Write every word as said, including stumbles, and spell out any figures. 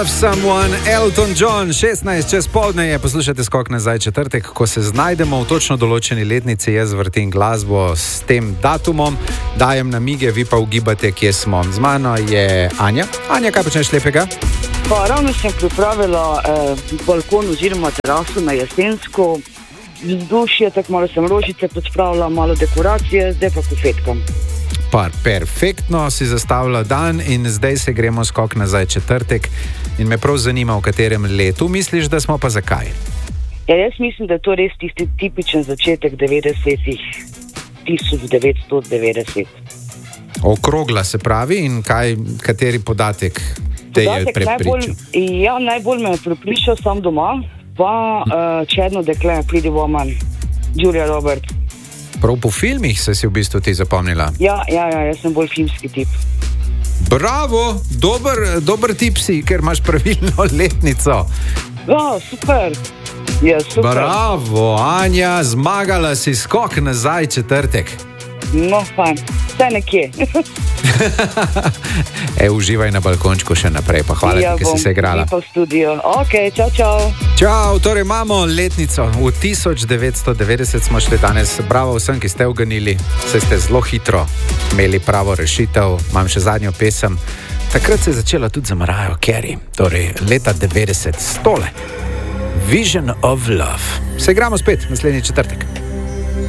Someone, Elton John, šestnajst čez poldne je, poslušajte Skok nazaj četrtek, ko se znajdemo v točno določeni letnici, jaz vrtim glasbo s tem datumom, dajem namige, vi pa ugibate, kje smo. Z mano je Anja. Anja, kaj počneš lepega? Pa ravno sem pripravila eh, balkon oziroma teraso na Jesensko, vzdušje, tako malo sem rožice pospravila, malo dekoracije, zdaj pa kofetkam. Par, perfektno si zastavila dan in zdaj se gremo Skok nazaj četrtek in me prav zanima, v katerem letu misliš, da smo, pa zakaj? Ja, jaz mislim, da je to res tisti tipičen začetek devetdesetih, tisoč devetsto devetdeset. Okrogla se pravi in kaj, kateri podatek te Podatek je prepričal? Najbolj, ja, najbolj me je prepričal sam doma, pa uh, Čedno dekle, Pretty Woman, Julia Roberts. Prav po filmih se si v bistvu ti zapomnila? Ja, ja, ja, jaz sem bolj filmski tip. Bravo, dober, dober tip si, ker imaš pravilno letnico. Ja, super. Ja, super. Bravo, Anja, zmagala si Skok nazaj četrtek. No, fajn, vse nekje. E, uživaj na balkončku še naprej, pa hvala ja, ti, ki si se igrala. Ja, bom, v studio. Ok, čau, čau. Čau, torej imamo letnico. V tisoč devetsto devetdeset smo šli danes. Bravo vsem, ki ste uganili. Se ste zelo hitro imeli pravo rešitev. Imam še zadnjo pesem. Takrat se je začela tudi za Mariah Carey. Torej, leta devetdeset. Stole. Vision of Love. Se igramo spet naslednji četrtek.